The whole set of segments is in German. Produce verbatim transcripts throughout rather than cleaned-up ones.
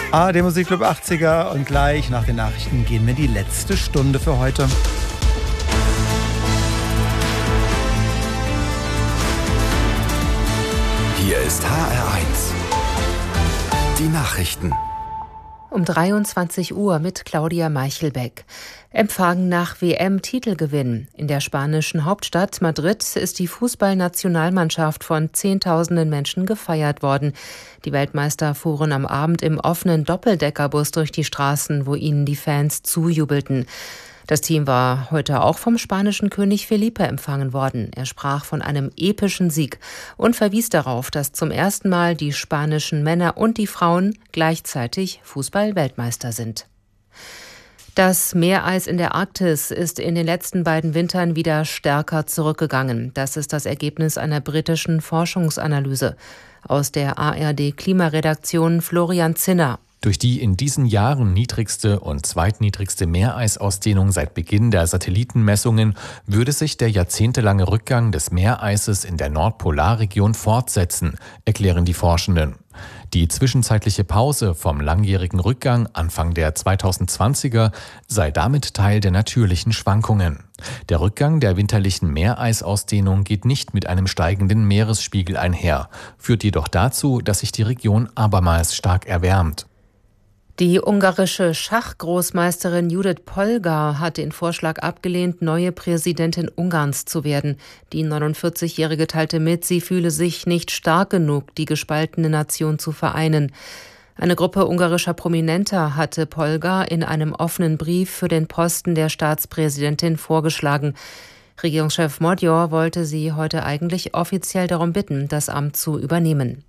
A R D Musikclub achtziger und gleich nach den Nachrichten gehen wir die letzte Stunde für heute. Hier ist H R eins. Die Nachrichten. Um dreiundzwanzig Uhr mit Claudia Meichelbeck. Empfang nach W M-Titelgewinn. In der spanischen Hauptstadt Madrid ist die Fußballnationalmannschaft von Zehntausenden Menschen gefeiert worden. Die Weltmeister fuhren am Abend im offenen Doppeldeckerbus durch die Straßen, wo ihnen die Fans zujubelten. Das Team war heute auch vom spanischen König Felipe empfangen worden. Er sprach von einem epischen Sieg und verwies darauf, dass zum ersten Mal die spanischen Männer und die Frauen gleichzeitig Fußball-Weltmeister sind. Das Meereis in der Arktis ist in den letzten beiden Wintern wieder stärker zurückgegangen. Das ist das Ergebnis einer britischen Forschungsanalyse. Aus der A R D-Klimaredaktion Florian Zinner. Durch die in diesen Jahren niedrigste und zweitniedrigste Meereisausdehnung seit Beginn der Satellitenmessungen würde sich der jahrzehntelange Rückgang des Meereises in der Nordpolarregion fortsetzen, erklären die Forschenden. Die zwischenzeitliche Pause vom langjährigen Rückgang Anfang der zweitausendzwanziger sei damit Teil der natürlichen Schwankungen. Der Rückgang der winterlichen Meereisausdehnung geht nicht mit einem steigenden Meeresspiegel einher, führt jedoch dazu, dass sich die Region abermals stark erwärmt. Die ungarische Schachgroßmeisterin Judith Polgar hat den Vorschlag abgelehnt, neue Präsidentin Ungarns zu werden. Die neunundvierzigjährige teilte mit, sie fühle sich nicht stark genug, die gespaltene Nation zu vereinen. Eine Gruppe ungarischer Prominenter hatte Polgar in einem offenen Brief für den Posten der Staatspräsidentin vorgeschlagen. Regierungschef Magyar wollte sie heute eigentlich offiziell darum bitten, das Amt zu übernehmen.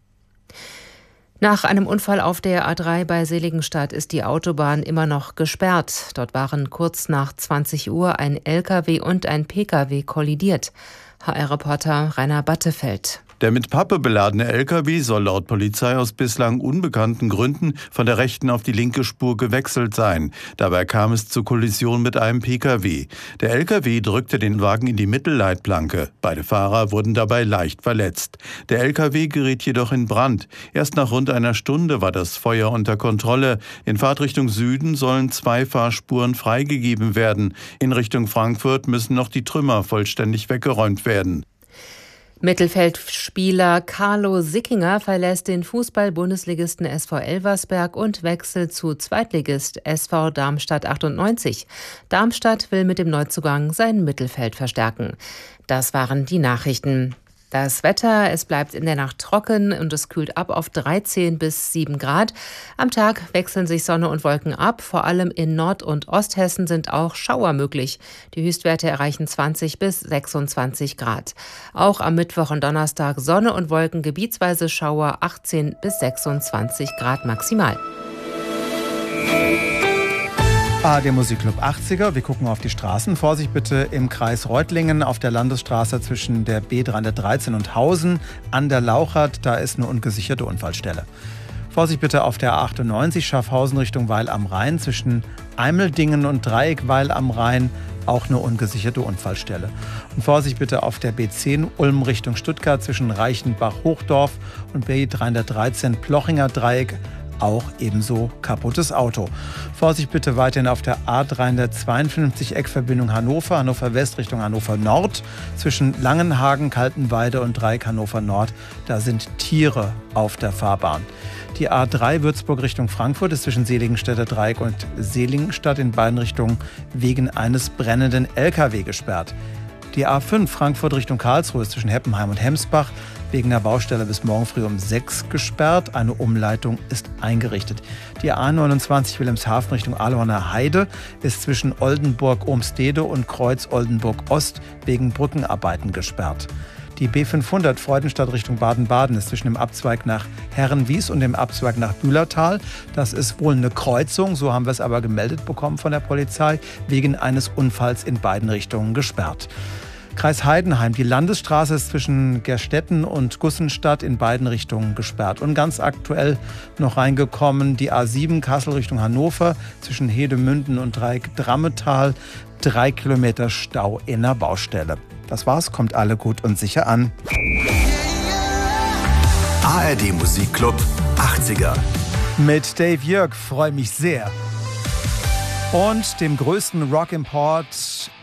Nach einem Unfall auf der A drei bei Seligenstadt ist die Autobahn immer noch gesperrt. Dort waren kurz nach zwanzig Uhr ein L K W und ein P K W kollidiert. H R-Reporter Rainer Battefeld. Der mit Pappe beladene L K W soll laut Polizei aus bislang unbekannten Gründen von der rechten auf die linke Spur gewechselt sein. Dabei kam es zur Kollision mit einem P K W. Der L K W drückte den Wagen in die Mittelleitplanke. Beide Fahrer wurden dabei leicht verletzt. Der L K W geriet jedoch in Brand. Erst nach rund einer Stunde war das Feuer unter Kontrolle. In Fahrtrichtung Süden sollen zwei Fahrspuren freigegeben werden. In Richtung Frankfurt müssen noch die Trümmer vollständig weggeräumt werden. Mittelfeldspieler Carlo Sickinger verlässt den Fußball-Bundesligisten S V Elversberg und wechselt zu Zweitligist S V Darmstadt achtundneunzig. Darmstadt will mit dem Neuzugang sein Mittelfeld verstärken. Das waren die Nachrichten. Das Wetter, es bleibt in der Nacht trocken und es kühlt ab auf dreizehn bis sieben Grad. Am Tag wechseln sich Sonne und Wolken ab. Vor allem in Nord- und Osthessen sind auch Schauer möglich. Die Höchstwerte erreichen zwanzig bis sechsundzwanzig Grad. Auch am Mittwoch und Donnerstag Sonne und Wolken, gebietsweise Schauer, achtzehn bis sechsundzwanzig Grad maximal. A R D Musikclub achtziger. Wir gucken auf die Straßen. Vorsicht bitte im Kreis Reutlingen auf der Landesstraße zwischen der B dreihundertdreizehn und Hausen an der Lauchert. Da ist eine ungesicherte Unfallstelle. Vorsicht bitte auf der A achtundneunzig Schaffhausen Richtung Weil am Rhein zwischen Eimeldingen und Dreieck Weil am Rhein. Auch eine ungesicherte Unfallstelle. Und Vorsicht bitte auf der B zehn Ulm Richtung Stuttgart zwischen Reichenbach-Hochdorf und B dreihundertdreizehn Plochinger Dreieck. Auch ebenso kaputtes Auto. Vorsicht bitte weiterhin auf der A dreihundertzweiundfünfzig Eckverbindung Hannover, Hannover West Richtung Hannover Nord. Zwischen Langenhagen, Kaltenweide und Dreieck Hannover Nord, da sind Tiere auf der Fahrbahn. Die A drei Würzburg Richtung Frankfurt ist zwischen Seligenstädter Dreieck und Seligenstadt in beiden Richtungen wegen eines brennenden L K W gesperrt. Die A fünf Frankfurt Richtung Karlsruhe ist zwischen Heppenheim und Hemsbach wegen der Baustelle bis morgen früh um sechs gesperrt. Eine Umleitung ist eingerichtet. Die A neunundzwanzig Wilhelmshaven Richtung Ahlhorner Heide ist zwischen Oldenburg-Ohmstede und Kreuz-Oldenburg-Ost wegen Brückenarbeiten gesperrt. Die B fünfhundert Freudenstadt Richtung Baden-Baden ist zwischen dem Abzweig nach Herrenwies und dem Abzweig nach Bühlertal. Das ist wohl eine Kreuzung, so haben wir es aber gemeldet bekommen von der Polizei, wegen eines Unfalls in beiden Richtungen gesperrt. Kreis Heidenheim, die Landesstraße ist zwischen Gerstetten und Gussenstadt in beiden Richtungen gesperrt. Und ganz aktuell noch reingekommen die A sieben Kassel Richtung Hannover zwischen Hedemünden und Dreieck-Drammetal. Drei Kilometer Stau in der Baustelle. Das war's, kommt alle gut und sicher an. A R D Musikclub achtziger. Mit Dave Jörg freue mich sehr. Und dem größten Rock-Import